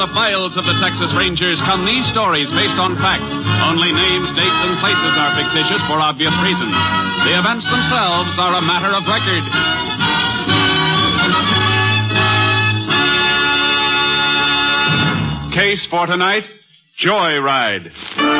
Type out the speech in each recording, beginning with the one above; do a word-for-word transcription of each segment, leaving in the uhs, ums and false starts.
The files of the Texas Rangers come these stories based on fact. Only names, dates, and places are fictitious for obvious reasons. The events themselves are a matter of record. Case for tonight, Joyride.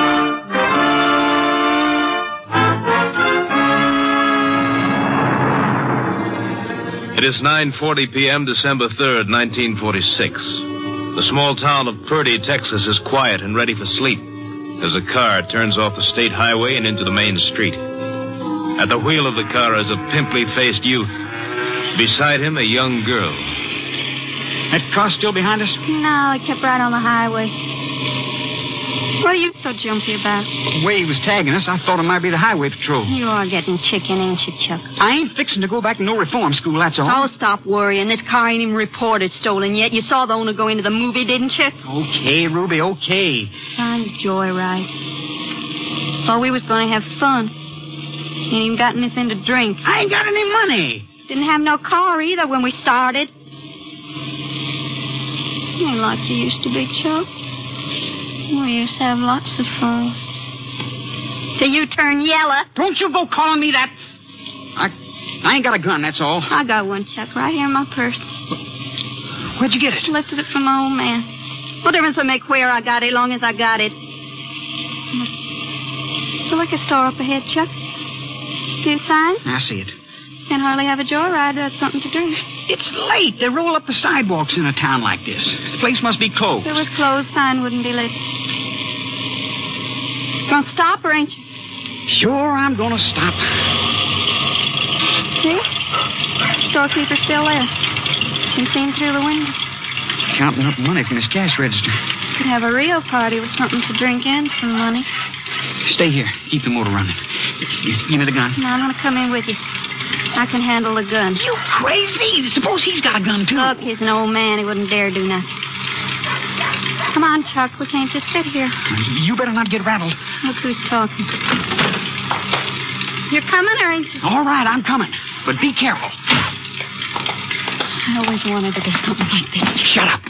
It is nine forty p.m., December third, nineteen forty-six. The small town of Purdy, Texas is quiet and ready for sleep as a car turns off the state highway and into the main street. At the wheel of the car is a pimply-faced youth. Beside him, a young girl. That car still behind us? No, it kept right on the highway. What are you so jumpy about? The way he was tagging us, I thought it might be the highway patrol. You are getting chicken, ain't you, Chuck? I ain't fixing to go back to no reform school, that's all. Oh, stop worrying. This car ain't even reported stolen yet. You saw the owner go into the movie, didn't you? Okay, Ruby, okay. Fine joyride. Thought we was going to have fun. Ain't even got anything to drink. I ain't got any money. Didn't have no car either when we started. Ain't like you used to be, Chuck. We used to have lots of fun. Till you turn yellow. Don't you go calling me that. I I ain't got a gun, that's all. I got one, Chuck, right here in my purse. Where'd you get it? Lifted it from my old man. What difference will it make where I got it, long as I got it? There's a liquor store up ahead, Chuck. See the sign? I see it. Can't hardly have a joyride without something to drink. It's late. They roll up the sidewalks in a town like this. The place must be closed. If it was closed, sign wouldn't be lit. Gonna stop or ain't you? Sure, I'm gonna stop. See? Storekeeper's still there. Can see him through the window. Counting up money from his cash register. Could have a real party with something to drink and some money. Stay here. Keep the motor running. Give me the gun. No, I'm gonna come in with you. I can handle the gun. You crazy? Suppose he's got a gun, too. Look, he's an old man. He wouldn't dare do nothing. Come on, Chuck. We can't just sit here. You better not get rattled. Look who's talking. You're coming, or ain't you? All right, I'm coming. But be careful. I always wanted to do something like this. Shut up.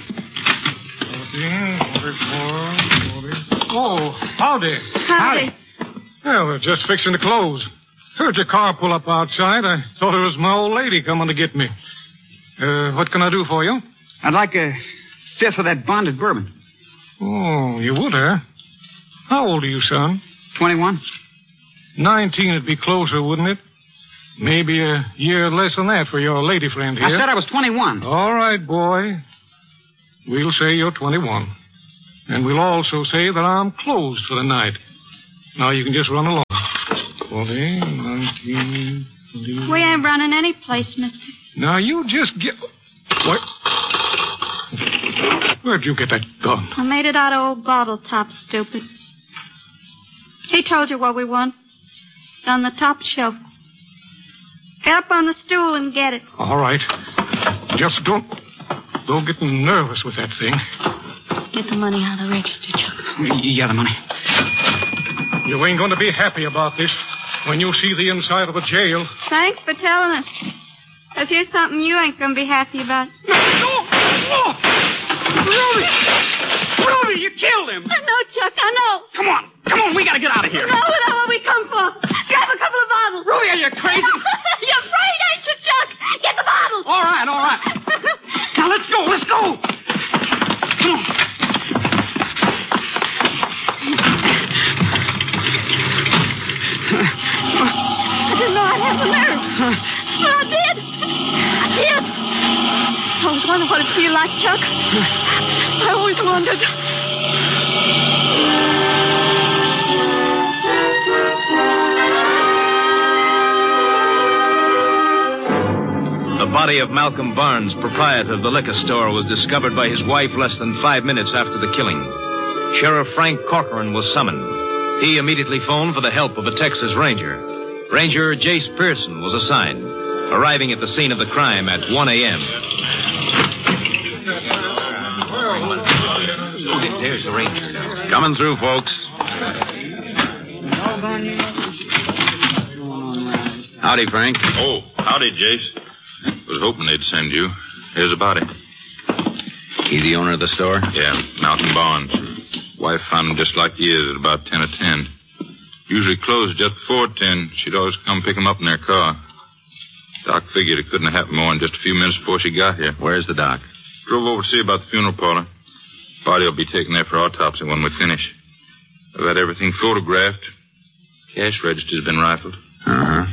Oh, howdy. Howdy. Well, we're just fixing to close. Heard your car pull up outside. I thought it was my old lady coming to get me. Uh, what can I do for you? I'd like a fifth of that bonded bourbon. Oh, you would, huh? How old are you, son? twenty-one. Nineteen would be closer, wouldn't it? Maybe a year less than that for your lady friend here. I said I was twenty-one. All right, boy. We'll say you're twenty-one. And we'll also say that I'm closed for the night. Now you can just run along. forty, nineteen, twenty. We ain't running any place, mister. Now you just get... What? Where'd you get that gun? I made it out of old bottle top, stupid. He told you what we want. It's on the top shelf. Get up on the stool and get it. All right. Just don't... Don't get nervous with that thing. Get the money out of the register, Chuck. Yeah, the money. You ain't going to be happy about this when you see the inside of a jail. Thanks for telling us. If here's something you ain't going to be happy about. No! No! Ruby! Ruby, you killed him! I know, Chuck, I know. Come on. Come on, we got to get out of here. No, that's what we come for. Grab a couple of bottles. Ruby, are you crazy? You're afraid, ain't you, Chuck? Get the bottles. All right, all right. Now, let's go, let's go. Come on. I didn't know I'd have the nerve. But I did. I did. I always wondered what it'd feel like, Chuck. I always wondered. The body of Malcolm Barnes, proprietor of the liquor store, was discovered by his wife less than five minutes after the killing. Sheriff Frank Corcoran was summoned. He immediately phoned for the help of a Texas Ranger. Ranger Jace Pearson was assigned, arriving at the scene of the crime at one a.m. There's the Ranger now. Coming through, folks. Howdy, Frank. Oh, howdy, Jace. Was hoping they'd send you. Here's a body. He's the owner of the store? Yeah, Malcolm Barnes. Wife found him just like he is at about ten or ten. Usually closed just before ten. She'd always come pick him up in their car. Doc figured it couldn't have happened more than just a few minutes before she got here. Where's the doc? Drove over to see about the funeral parlor. Body will be taken there for autopsy when we finish. I've had everything photographed. Cash register's been rifled. Uh-huh.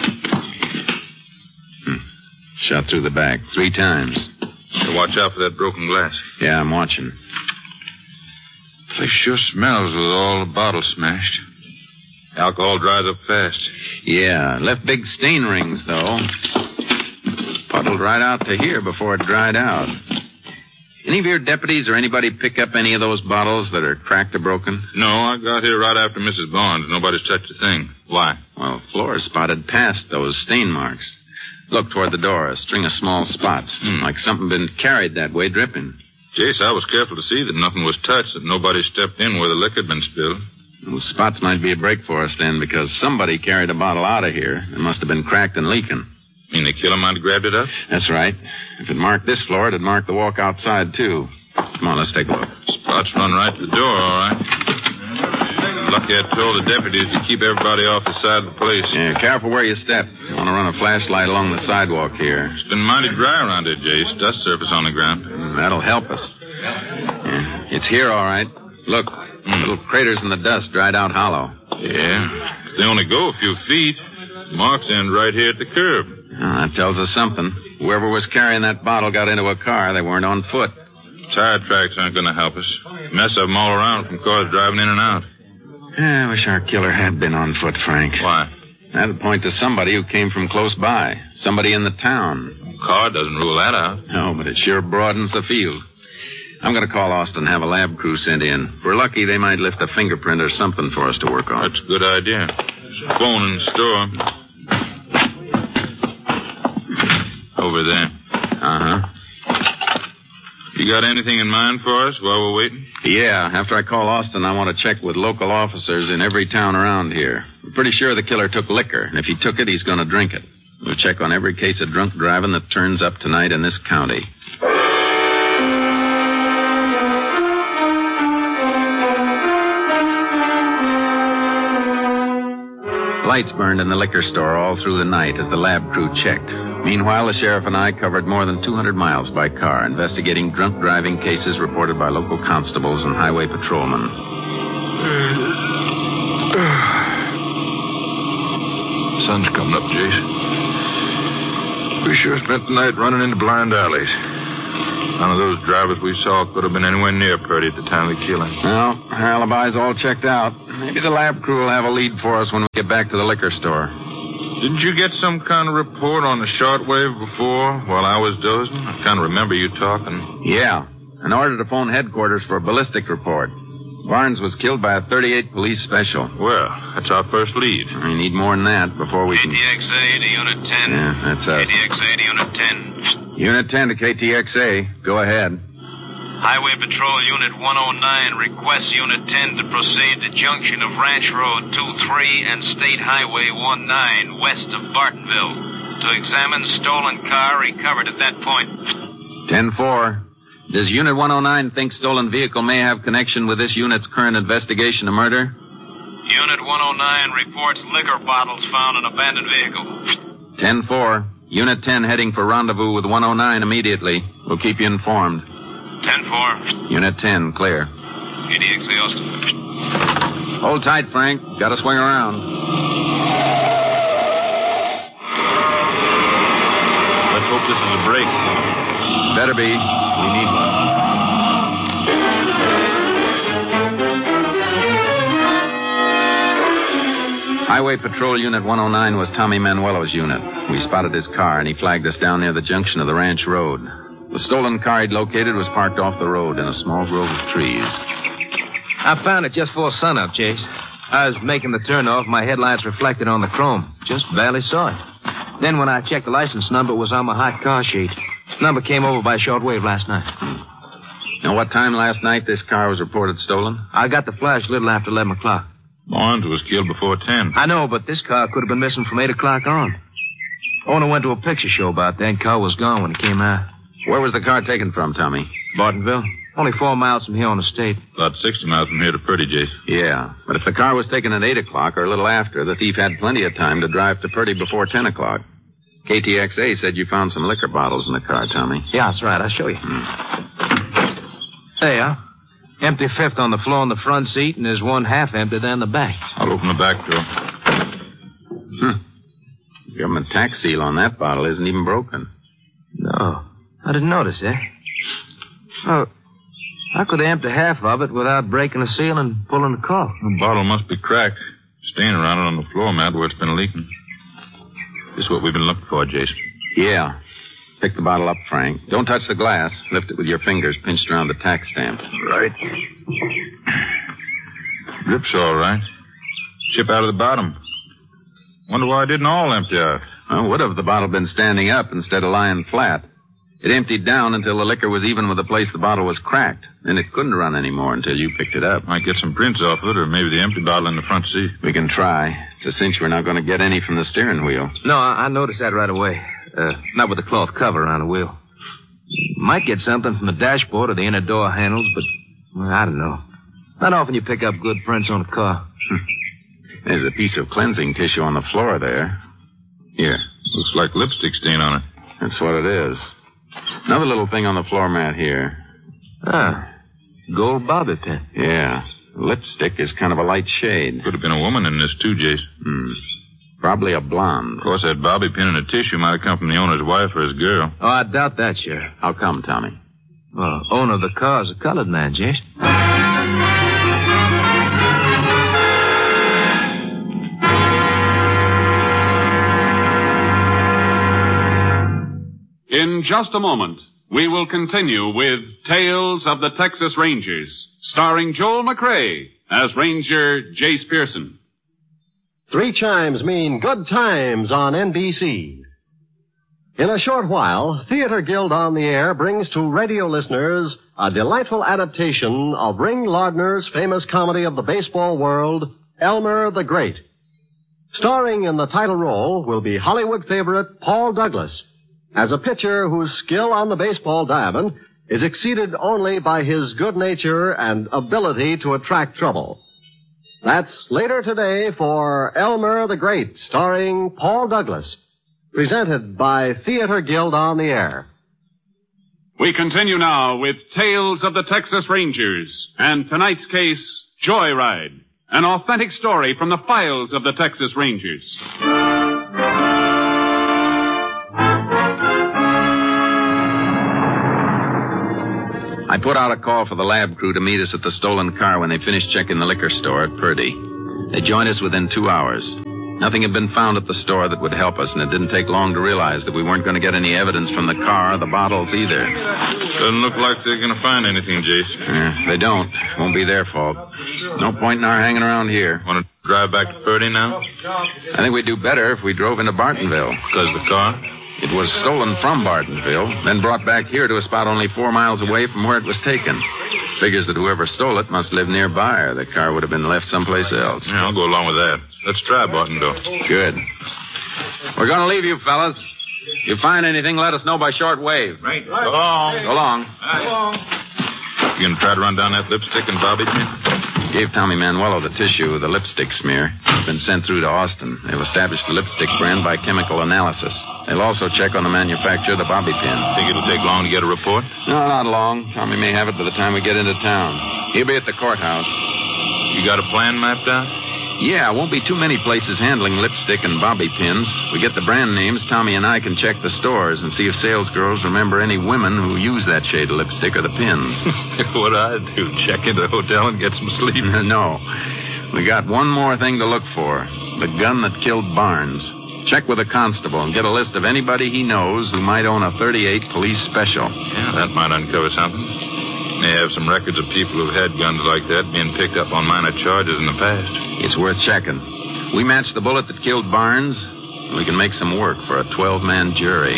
Hmm. Shot through the back three times. So watch out for that broken glass. Yeah, I'm watching. Place sure smells with all the bottles smashed. Alcohol dries up fast. Yeah, left big stain rings, though. Puddled right out to here before it dried out. Any of your deputies or anybody pick up any of those bottles that are cracked or broken? No, I got here right after Missus Barnes. Nobody's touched a thing. Why? Well, Flora spotted past those stain marks. Look toward the door, a string of small spots, Hmm. like something been carried that way, dripping. Jace, I was careful to see that nothing was touched, that nobody stepped in where the liquor had been spilled. Those spots might be a break for us then, because somebody carried a bottle out of here. It must have been cracked and leaking. Mean the killer might have grabbed it up? That's right. If it marked this floor, it'd mark the walk outside, too. Come on, let's take a look. Spots run right to the door, all right. Lucky I told the deputies to keep everybody off the side of the place. Yeah, careful where you step. You want to run a flashlight along the sidewalk here. It's been mighty dry around here, Jace. Dust surface on the ground. Mm, that'll help us. Yeah, it's here, all right. Look, mm. little craters in the dust dried out hollow. Yeah. If they only go a few feet, marks end right here at the curb. Uh, that tells us something. Whoever was carrying that bottle got into a car. They weren't on foot. Tire tracks aren't going to help us. Mess of them all around from cars driving in and out. Yeah, I wish our killer had been on foot, Frank. Why? That'd point to somebody who came from close by. Somebody in the town. Car doesn't rule that out. No, but it sure broadens the field. I'm going to call Austin and have a lab crew sent in. If we're lucky, they might lift a fingerprint or something for us to work on. That's a good idea. Phone in the store. Over there. Uh-huh. You got anything in mind for us while we're waiting? Yeah, after I call Austin, I want to check with local officers in every town around here. I'm pretty sure the killer took liquor, and if he took it, he's going to drink it. We'll check on every case of drunk driving that turns up tonight in this county. Lights burned in the liquor store all through the night as the lab crew checked. Meanwhile, the sheriff and I covered more than two hundred miles by car, investigating drunk driving cases reported by local constables and highway patrolmen. Sun's coming up, Jace. We sure spent the night running into blind alleys. None of those drivers we saw could have been anywhere near Purdy at the time of the killing. Well, our alibi's all checked out. Maybe the lab crew will have a lead for us when we get back to the liquor store. Didn't you get some kind of report on the shortwave before while I was dozing? I kind of remember you talking. Yeah. An order to phone headquarters for a ballistic report. Barnes was killed by a thirty-eight police special. Well, that's our first lead. We need more than that before we can... K T X A to Unit ten. Yeah, that's us. K T X A to Unit ten. Unit ten to K T X A. Go ahead. Highway Patrol Unit one oh nine requests Unit ten to proceed to junction of Ranch Road two three and State Highway one nine west of Bartonville to examine stolen car recovered at that point. ten four. Does Unit one oh nine think stolen vehicle may have connection with this unit's current investigation of murder? Unit one oh nine reports liquor bottles found in abandoned vehicle. ten four. Unit ten heading for rendezvous with one oh nine immediately. We'll keep you informed. ten four. Unit ten, clear. K T X A Austin. Hold tight, Frank. Got to swing around. Let's hope this is a break. Better be. We need one. Highway Patrol Unit one oh nine was Tommy Manuelo's unit. We spotted his car, and he flagged us down near the junction of the Ranch Road. The stolen car he'd located was parked off the road in a small grove of trees. I found it just before sunup, Chase. I was making the turnoff. My headlights reflected on the chrome. Just barely saw it. Then when I checked the license number, it was on my hot car sheet. Number came over by shortwave last night. Hmm. Now, what time last night this car was reported stolen? I got the flash a little after eleven o'clock. Barnes was killed before ten. I know, but this car could have been missing from eight o'clock on. Owner went to a picture show about that. Car was gone when he came out. Where was the car taken from, Tommy? Bartonville. Only four miles from here on the state. About sixty miles from here to Purdy, Jace. Yeah, but if the car was taken at eight o'clock or a little after, the thief had plenty of time to drive to Purdy before ten o'clock. K T X A said you found some liquor bottles in the car, Tommy. Yeah, that's right. I'll show you. Hmm. There you are. Empty fifth on the floor in the front seat, and there's one half empty there in the back. I'll open the back door. Hmm. The government tax seal on that bottle isn't even broken. No. I didn't notice, eh? Oh, how could they empty half of it without breaking the seal and pulling the cork? The bottle must be cracked. Stain around it on the floor mat where it's been leaking. This is what we've been looking for, Jason. Yeah. Pick the bottle up, Frank. Don't touch the glass. Lift it with your fingers pinched around the tax stamp. Right. Grip's all right. Chip out of the bottom. Wonder why it didn't all empty out. Well, would have the bottle been standing up instead of lying flat. It emptied down until the liquor was even with the place the bottle was cracked. Then it couldn't run anymore until you picked it up. Might get some prints off it, or maybe the empty bottle in the front seat. We can try. It's a cinch we're not going to get any from the steering wheel. No, I, I noticed that right away. Uh, not with the cloth cover around the wheel. Might get something from the dashboard or the inner door handles, but well, I don't know. Not often you pick up good prints on a car. There's a piece of cleansing tissue on the floor there. Here. Looks like lipstick stain on it. That's what it is. Another little thing on the floor mat here. Ah, gold bobby pin. Yeah. Lipstick is kind of a light shade. Could have been a woman in this, too, Jace. Hmm. Probably a blonde. Of course, that bobby pin and the tissue might have come from the owner's wife or his girl. Oh, I doubt that, Sheriff. How come, Tommy? Well, owner of the car is a colored man, Jace. In just a moment, we will continue with Tales of the Texas Rangers, starring Joel McRae as Ranger Jace Pearson. Three chimes mean good times on N B C. In a short while, Theater Guild on the Air brings to radio listeners a delightful adaptation of Ring Lardner's famous comedy of the baseball world, Elmer the Great. Starring in the title role will be Hollywood favorite Paul Douglas, as a pitcher whose skill on the baseball diamond is exceeded only by his good nature and ability to attract trouble. That's later today for Elmer the Great, starring Paul Douglas, presented by Theater Guild on the Air. We continue now with Tales of the Texas Rangers and tonight's case, Joyride, an authentic story from the files of the Texas Rangers. I put out a call for the lab crew to meet us at the stolen car when they finished checking the liquor store at Purdy. They joined us within two hours. Nothing had been found at the store that would help us, and it didn't take long to realize that we weren't going to get any evidence from the car or the bottles either. Doesn't look like they're going to find anything, Jace. Yeah, they don't. Won't be their fault. No point in our hanging around here. Want to drive back to Purdy now? I think we'd do better if we drove into Bartonville. Because the car? It was stolen from Bartonville, then brought back here to a spot only four miles away from where it was taken. Figures that whoever stole it must live nearby, or the car would have been left someplace else. Yeah, I'll go along with that. Let's try Bartonville. Good. We're going to leave you, fellas. If you find anything, let us know by short wave. Right. Go long. Go long. Go long. You going to try to run down that lipstick and bobby pin? Gave Tommy Manuelo the tissue of the lipstick smear. It's been sent through to Austin. They'll establish the lipstick brand by chemical analysis. They'll also check on the manufacturer of the bobby pin. Think it'll take long to get a report? No, not long. Tommy may have it by the time we get into town. He'll be at the courthouse. You got a plan mapped out? Yeah, won't be too many places handling lipstick and bobby pins. We get the brand names, Tommy and I can check the stores and see if salesgirls remember any women who use that shade of lipstick or the pins. What'd I do? Check into the hotel and get some sleep? No. We got one more thing to look for. The gun that killed Barnes. Check with a constable and get a list of anybody he knows who might own a thirty-eight police special. Yeah, that might uncover something. May have some records of people who've had guns like that being picked up on minor charges in the past. It's worth checking. We match the bullet that killed Barnes, we can make some work for a twelve-man jury.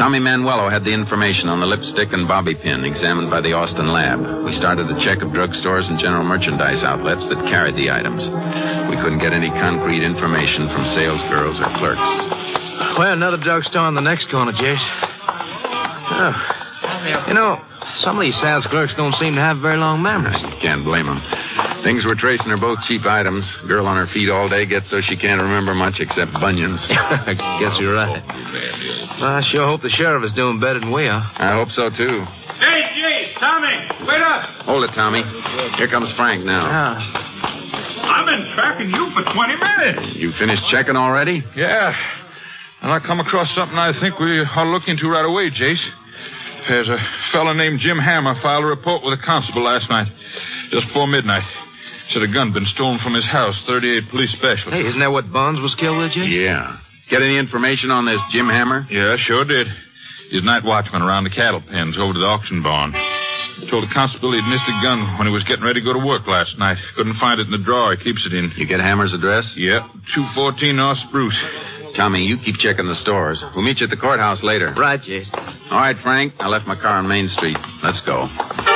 Tommy Manuelo had the information on the lipstick and bobby pin examined by the Austin lab. We started a check of drugstores and general merchandise outlets that carried the items. We couldn't get any concrete information from sales girls or clerks. Well, another drugstore on the next corner, Jace. Oh. You know, some of these sales clerks don't seem to have very long memories. Can't blame them. Things we're tracing are both cheap items. Girl on her feet all day gets so she can't remember much except bunions. I guess you're right. Well, I sure hope the sheriff is doing better than we are. I hope so, too. Hey, Jace, Tommy, wait up. Hold it, Tommy. Here comes Frank now. Ah. I've been tracking you for twenty minutes. You finished checking already? Yeah. And I come across something I think we ought to look into right away, Jace. There's a fellow named Jim Hammer filed a report with a constable last night, just before midnight. Said a gun been stolen from his house, thirty-eight Police Special. Hey, isn't that what Bonds was killed with, Jay? Yeah. Get any information on this Jim Hammer? Yeah, sure did. He's night watchman around the cattle pens over to the auction barn. Told the constable he'd missed a gun when he was getting ready to go to work last night. Couldn't find it in the drawer he keeps it in. You get Hammer's address? Yep, two fourteen North Spruce. Tommy, you keep checking the stores. We'll meet you at the courthouse later. Right, Jace. All right, Frank. I left my car on Main Street. Let's go.